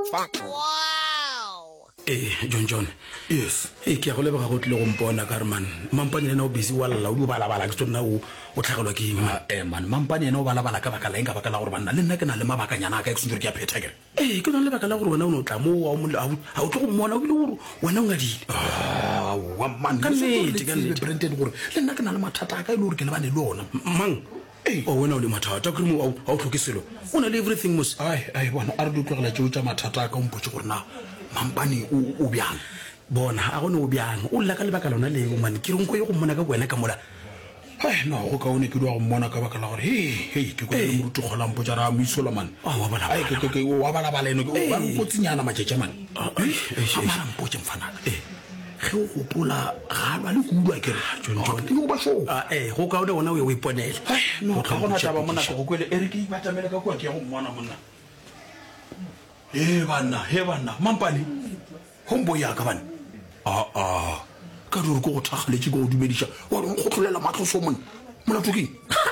Wow. John. Yes. Ke go lebega go tle go mpona ka re man mampane ena o busy wa lla o di balabala ke tsona o tlhagelwa ke eng Man mampane ena o balabala ka baka la eng ka baka la gore banna le nna ke na le mabakanyana ka ke sentse ke a pheta ke ke na le baka la gore wena o ne o tla mo ha o tlo go mmona o bile gore wena o ngadile wa man Ka nnete. Brandon gore le nna ke na le mathata ka ile gore ke le bane le ona mang wena o le mathata ke re mo a o tlhoke selo o na le everything mos ai bona a re di tlogela tšeo tša mathata ka o mpotse gore na mampane o bjang bona a gone o bjang o lla ka lebaka lona leo mane ke renko ye go mmona ka wena ka mola no go kaone ke dua go mmona ka baka la gore ke go le moruti golang potjara mo isola man wa bala ke wa balabala eno ke ba kotsinyana matšetše man mara mpotse mfana ge o gopola ga lwa le kudwa ke re ke go ba show go kaone gona o ye o iponele no ga gona taba monna ke go kwele ere ke ibatamele ka kwa ke ya go mmona monna banna mampane hombo ya ka bana ka re go thagaletše go dumediša wa re go tlolela matloso monna molato keng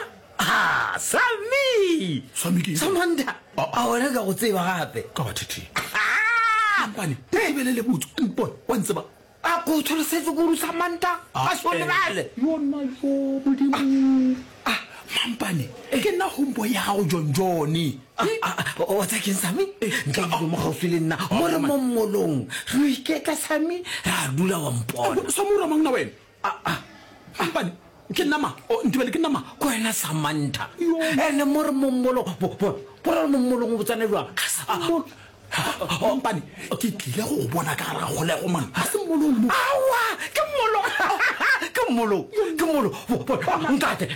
Samantha a wena ka go tseba gape ka bathete mampane ebelele botse mpone wa ntse ba a go tholosetse go rusa Samantha a so lebale yona yo modimo mampane ke nna hombo ya gago jonjone o tsa keng Sami nka go mo gaufi le nna mo re mo mmolong re iketla Sami ra dula wa mpona samura mang na wena mampane ke nama ntibele ke nama ko wena Samantha ene mo re mo mmolong pora mo mmolong o botsane jwa mampane ke tlile go bona ka gare ga golego man a se mmolong mo awa ke mmolong ntate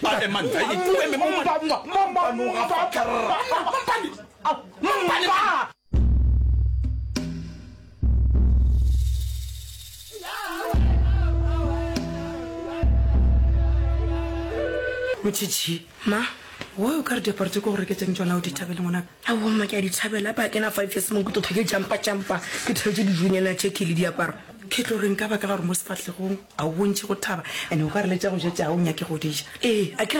Mochichi ma wa o ka re diaparo tse ko gore ke tseng tsona o di thabele ngwana a bo mma ke a di thabela ba ke na 5 years mo go to thake jumpa ke thetse di junyela check le diaparo ke tlo reng ka ba ka gore mo sefatlegong a o bontse go thaba ene o ka re letsa go jetsa o nya ke go dija a